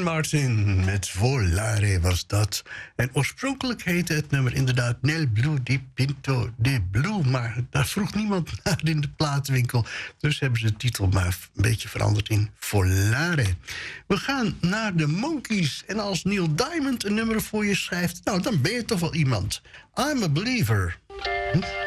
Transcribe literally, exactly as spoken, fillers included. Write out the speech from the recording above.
Dean Martin met Volare was dat. En oorspronkelijk heette het nummer inderdaad Nel Blue di Pinto de Blue. Maar daar vroeg niemand naar in de platenwinkel. Dus hebben ze de titel maar een beetje veranderd in Volare. We gaan naar de Monkees. En als Neil Diamond een nummer voor je schrijft, nou, dan ben je toch wel iemand. I'm a Believer. Hm?